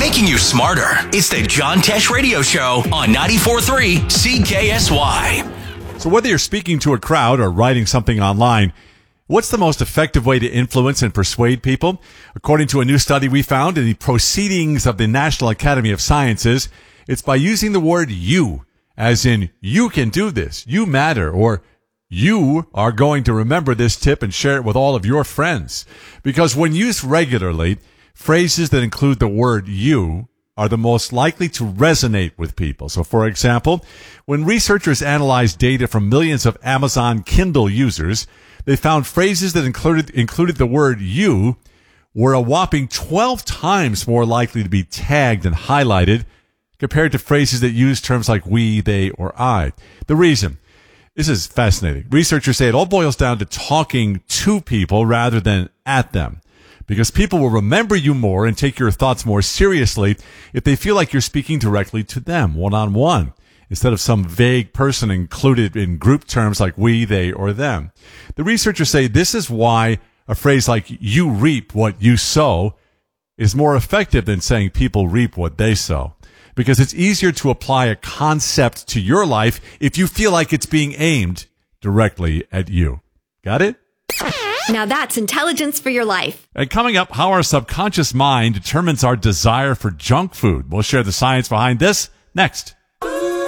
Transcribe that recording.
making you smarter. It's the John Tesh Radio Show on 94.3 CKSY. So whether you're speaking to a crowd or writing something online, what's the most effective way to influence and persuade people? According to a new study we found in the Proceedings of the National Academy of Sciences, it's by using the word you, as in, you can do this, you matter, or you are going to remember this tip and share it with all of your friends. Because when used regularly, phrases that include the word you are the most likely to resonate with people. So, for example, when researchers analyzed data from millions of Amazon Kindle users, they found phrases that included the word you were a whopping 12 times more likely to be tagged and highlighted compared to phrases that use terms like we, they, or I. The reason: this is fascinating. Researchers say it all boils down to talking to people rather than at them, because people will remember you more and take your thoughts more seriously if they feel like you're speaking directly to them, one-on-one, instead of some vague person included in group terms like we, they, or them. The researchers say this is why a phrase like you reap what you sow is more effective than saying people reap what they sow, because it's easier to apply a concept to your life if you feel like it's being aimed directly at you. Got it? Now that's intelligence for your life. And coming up, how our subconscious mind determines our desire for junk food. We'll share the science behind this next.